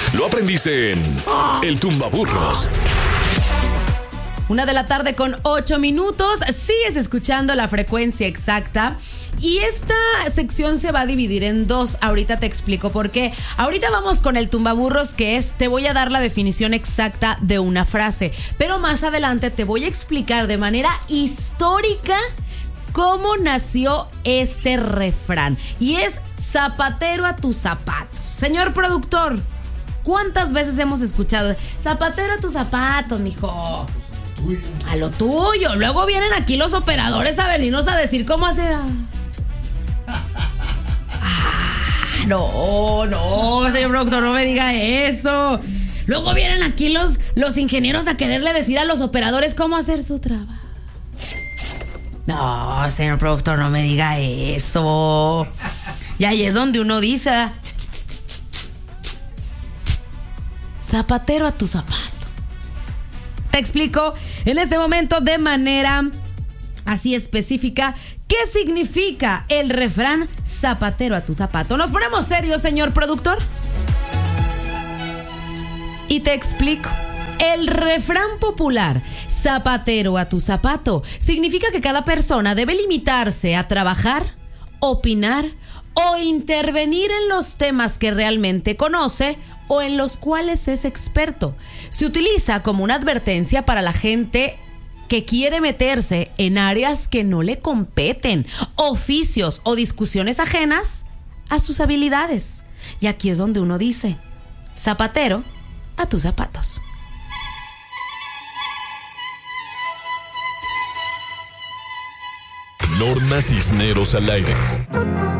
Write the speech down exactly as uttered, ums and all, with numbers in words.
Lo aprendiste en El Tumbaburros. Una de la tarde con ocho minutos. Sigues escuchando La Frecuencia Exacta. Y esta sección se va a dividir en dos. Ahorita te explico por qué. Ahorita vamos con el tumbaburros, que es: te voy a dar la definición exacta de una frase. Pero más adelante te voy a explicar de manera histórica cómo nació este refrán. Y es zapatero a tus zapatos. Señor productor, ¿cuántas veces hemos escuchado zapatero a tus zapatos, mijo? A lo tuyo. Luego vienen aquí los operadores a venirnos a decir cómo hacer. Ah, no, no, señor productor, no me diga eso. Luego vienen aquí los, los ingenieros a quererle decir a los operadores cómo hacer su trabajo. No, señor productor, no me diga eso. Y ahí es donde uno dice: zapatero a tu zapato. Te explico en este momento de manera así específica qué significa el refrán zapatero a tu zapato. ¿Nos ponemos serios, señor productor? Y te explico. El refrán popular zapatero a tu zapato significa que cada persona debe limitarse a trabajar, opinar o intervenir en los temas que realmente conoce o en los cuales es experto. Se utiliza como una advertencia para la gente que quiere meterse en áreas que no le competen, oficios o discusiones ajenas a sus habilidades. Y aquí es donde uno dice: zapatero a tus zapatos. Norma Cisneros al aire.